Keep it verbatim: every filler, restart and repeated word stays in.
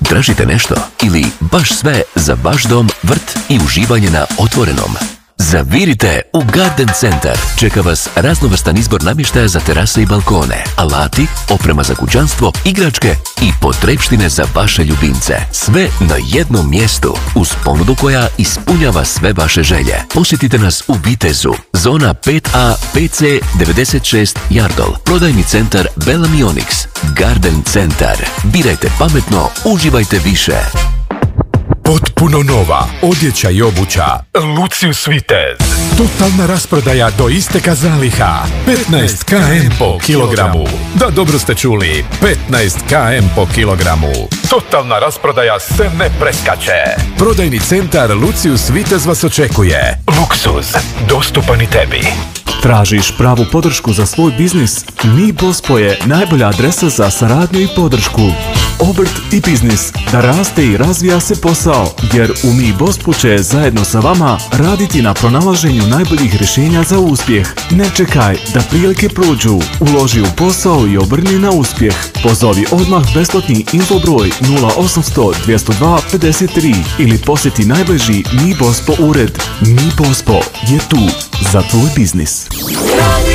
Tražite nešto ili baš sve za vaš dom, vrt i uživanje na otvorenom? Zavirite u Garden Centar. Čeka vas raznovrstan izbor namještaja za terase i balkone, alati, oprema za kućanstvo, igračke i potrepštine za vaše ljubimce. Sve na jednom mjestu, uz ponudu koja ispunjava sve vaše želje. Posjetite nas u Vitezu, zona pet A P C devedeset šest Jardol, prodajni centar Bellamy Onyx. Garden Centar. Birajte pametno, uživajte više. Potpuno nova odjeća i obuća Lucius Vitez. Totalna rasprodaja do isteka zaliha. petnaest kilograma po kilogramu. Da, dobro ste čuli. petnaest kilograma po kilogramu. Totalna rasprodaja se ne preskače. Prodajni centar Lucius Vitez vas očekuje. Luksuz, dostupan i tebi. Tražiš pravu podršku za svoj biznis? Mi Bospo je najbolja adresa za saradnju i podršku. Obrt i biznis, da raste i razvija se posao, jer u Mi Bospu će zajedno sa vama raditi na pronalaženju najboljih rješenja za uspjeh. Ne čekaj da prilike prođu, uloži u posao i obrni na uspjeh. Pozovi odmah besplatni infobroj nula osamsto dvjesto dva pedeset tri ili posjeti najbliži Mi Bospo ured. Mi Bospo je tu za tvoj biznis.